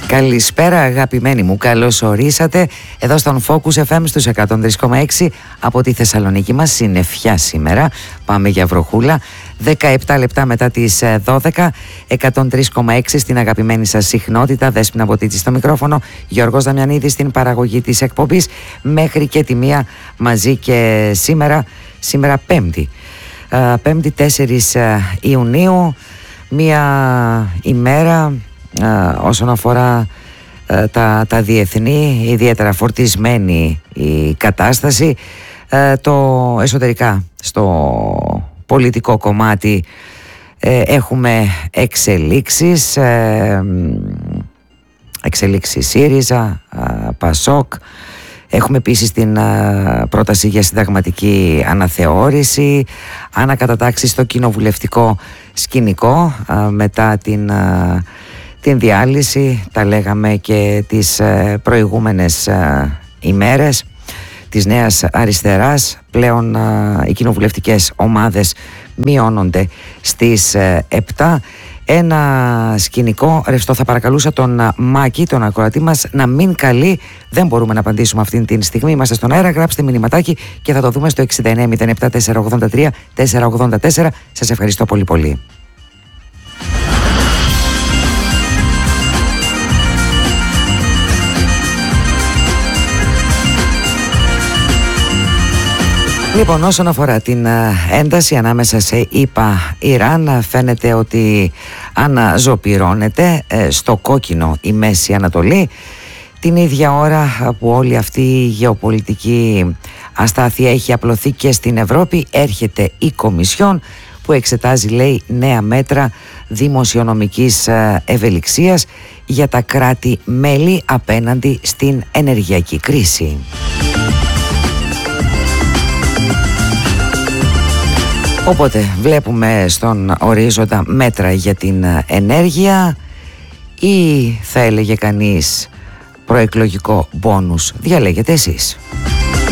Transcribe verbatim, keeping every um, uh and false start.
Καλησπέρα αγαπημένοι μου, καλώς ορίσατε εδώ στον Focus εφ εμ στους εκατόν τρία κόμμα έξι από τη Θεσσαλονίκη μας. Συννεφιά σήμερα, πάμε για βροχούλα. Δεκαεπτά λεπτά μετά τις δώδεκα, εκατόν τρία κόμμα έξι στην αγαπημένη σας συχνότητα. Δέσποινα Βοτίτση στο μικρόφωνο, Γιώργος Δαμιανίδης στην παραγωγή της εκπομπής. Μέχρι και τη μία μαζί και σήμερα, σήμερα Πέμπτη. Πέμπτη τέσσερις Ιουνίου, μία ημέρα Uh, όσον αφορά uh, τα, τα διεθνή, ιδιαίτερα φορτισμένη η κατάσταση. Uh, το εσωτερικά στο πολιτικό κομμάτι uh, έχουμε εξελίξεις, uh, εξελίξεις ΣΥΡΙΖΑ, uh, ΠΑΣΟΚ. Έχουμε επίσης την uh, πρόταση για συνταγματική αναθεώρηση, ανακατατάξεις στο κοινοβουλευτικό σκηνικό uh, μετά την uh, την διάλυση, τα λέγαμε και τις ε, προηγούμενες ε, ημέρες της Νέας Αριστεράς. Πλέον ε, οι κοινοβουλευτικές ομάδες μειώνονται στις ε, επτά. Ένα σκηνικό ρευστό. Θα παρακαλούσα τον ε, Μάκη, τον ακροατή μας, να μην καλεί. Δεν μπορούμε να απαντήσουμε αυτή τη στιγμή. Είμαστε στον αέρα. Γράψτε μηνυματάκι και θα το δούμε στο εξήντα εννέα μηδέν επτά τετρακόσια ογδόντα τρία τετρακόσια ογδόντα τέσσερα. Σας ευχαριστώ πολύ πολύ. Λοιπόν, όσον αφορά την ένταση ανάμεσα σε ΗΠΑ-Ιράν, φαίνεται ότι αναζωπυρώνεται στο κόκκινο η Μέση Ανατολή, την ίδια ώρα που όλη αυτή η γεωπολιτική αστάθεια έχει απλωθεί και στην Ευρώπη. Έρχεται η Κομισιόν που εξετάζει, λέει, νέα μέτρα δημοσιονομικής ευελιξίας για τα κράτη-μέλη απέναντι στην ενεργειακή κρίση. Οπότε βλέπουμε στον ορίζοντα μέτρα για την ενέργεια ή θα έλεγε κανείς προεκλογικό μπόνους. Διαλέγετε εσείς.